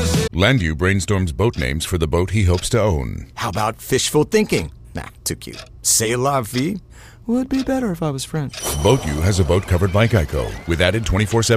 Landu brainstorms boat names for the boat he hopes to own. How about fishful thinking? Nah, too cute. C'est la vie would be better if I was French. Boat U has a boat covered by Geico with added 24/7